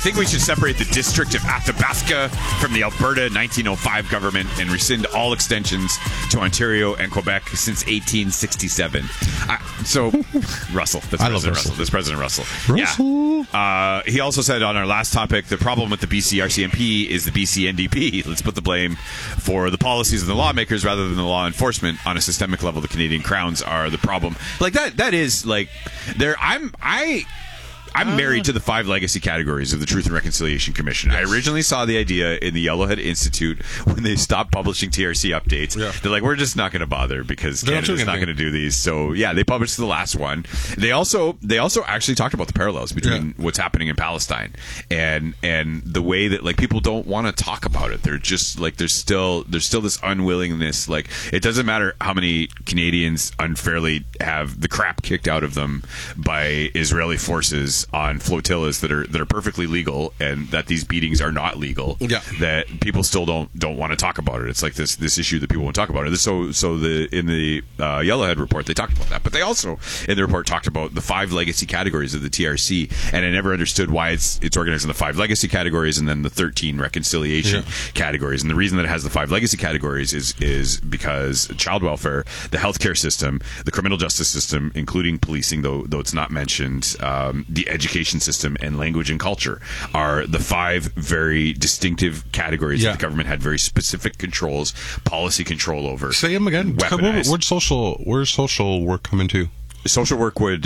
think we should separate the District of Athabasca from the Alberta 1905 government and rescind all extensions to Ontario and Quebec since 1867. So, Russell. That's President Russell. That's President Russell. Yeah. He also said on our last topic, the problem with the BC RCMP is the BC NDP. Let's put the blame for the policies of the lawmakers rather than the law enforcement. On a systemic level, the Canadian Crowns are the problem. Like that is like there. I'm married to the 5 legacy categories of the Truth and Reconciliation Commission. Yes. I originally saw the idea in the Yellowhead Institute when they stopped publishing TRC updates. Yeah. They're like, we're just not going to bother because Canada's not going to do these. So yeah, they published the last one. They also actually talked about the parallels between what's happening in Palestine and the way that like people don't want to talk about it. They're just like there's still this unwillingness. Like it doesn't matter how many Canadians unfairly have the crap kicked out of them by Israeli forces on flotillas that are perfectly legal, and that these beatings are not legal. Yeah. That people still don't want to talk about it. It's like this issue that people won't talk about it. So in the Yellowhead report they talked about that, but they also in the report talked about the 5 legacy categories of the TRC, and I never understood why it's organized in the 5 legacy categories and then the 13 reconciliation categories. And the reason that it has the 5 legacy categories is because child welfare, the healthcare system, the criminal justice system, including policing, though it's not mentioned, the education system, and language and culture are the 5 very distinctive categories that the government had very specific controls, policy control over. Say them again. Where's social work come into? Social work would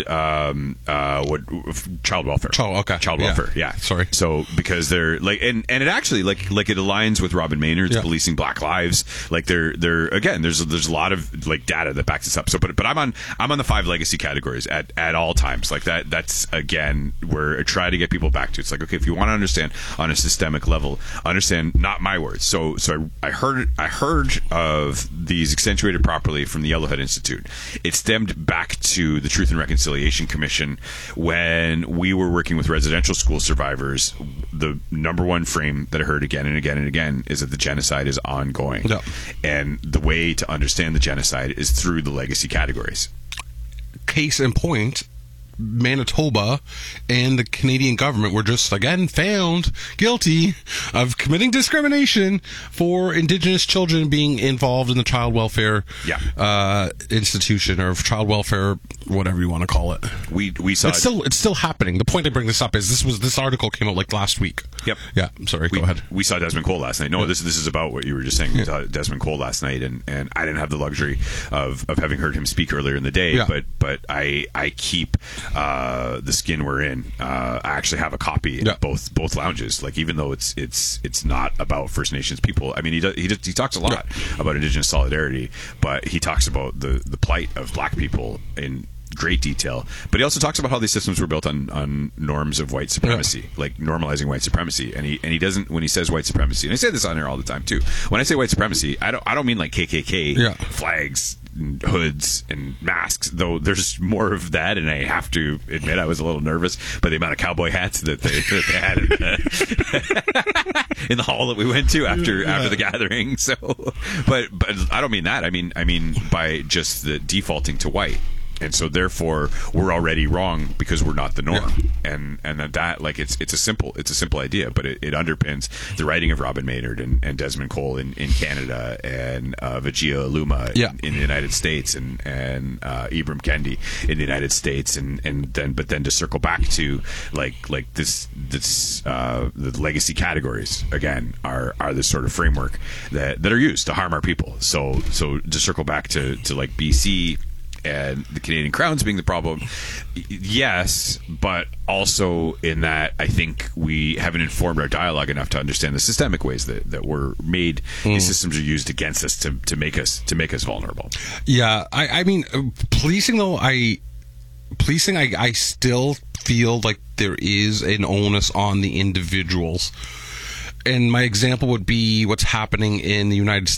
child welfare. Child welfare. Yeah. Sorry. So because they're like, and it actually like it aligns with Robin Maynard's policing Black lives. Like they're again, there's a lot of like data that backs this up. So, but I'm on the 5 legacy categories at all times. Like that's again where I try to get people back to. It's like, okay, if you want to understand on a systemic level, understand not my words. So I heard of these accentuated properly from the Yellowhead Institute. It stemmed back to the Truth and Reconciliation Commission when we were working with residential school survivors. The number one frame that I heard again and again and again is that the genocide is ongoing. Yeah. And the way to understand the genocide is through the legacy categories. Case in point, Manitoba and the Canadian government were just again found guilty of committing discrimination for Indigenous children being involved in the child welfare institution, or child welfare, whatever you want to call it. We saw it's still happening. The point I bring this up is this article came out like last week. Yep. Yeah. I'm sorry. Go ahead. We saw Desmond Cole last night. No, this is about what you were just saying. We saw Desmond Cole last night, and I didn't have the luxury of having heard him speak earlier in the day. Yeah. But I keep the skin we're in. I actually have a copy in both lounges. Like even though it's not about First Nations people. I mean he talks a lot about Indigenous solidarity, but he talks about the plight of Black people in great detail. But he also talks about how these systems were built on norms of white supremacy, like normalizing white supremacy. And he doesn't, when he says white supremacy, and I say this on here all the time too. When I say white supremacy, I don't mean like KKK flags and hoods and masks, though there's more of that, and I have to admit I was a little nervous by the amount of cowboy hats that they had in the hall that we went to after the gathering. So but I don't mean that. I mean by just the defaulting to white. And so therefore we're already wrong because we're not the norm. And that like it's a simple idea, but it underpins the writing of Robin Maynard and Desmond Cole in Canada, and Vijaya Luma in the United States, and Ibram Kendi in the United States, and then to circle back to like this the legacy categories again are this sort of framework that are used to harm our people. So to circle back to like BC and the Canadian Crowns being the problem, yes, but also in that I think we haven't informed our dialogue enough to understand the systemic ways that we're made. These systems are used against us to make us vulnerable. Yeah, I mean, policing though, I still feel like there is an onus on the individuals. And my example would be what's happening in the United States.